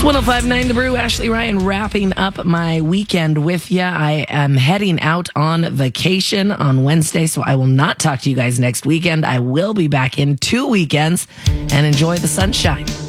105.9 The Brew. Ashley Ryan wrapping up my weekend with you. I am heading out on vacation on Wednesday, so I will not talk to you guys next weekend. I will be back in 2 weekends and enjoy the sunshine.